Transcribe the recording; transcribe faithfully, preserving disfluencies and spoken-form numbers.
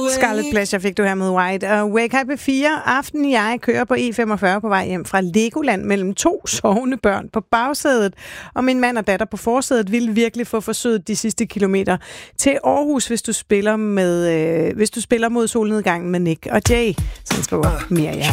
Scarlet Pleasure fik du her med White. Og Wake Up P fire. Aften jeg kører på E femogfyrre på vej hjem fra Legoland mellem to sovende børn på bagsædet. Og min mand og datter på forsædet ville virkelig få forsøget de sidste kilometer til Aarhus, hvis du spiller, med, øh, hvis du spiller mod solnedgangen med Nick og Jay. Så skriver mere, ja.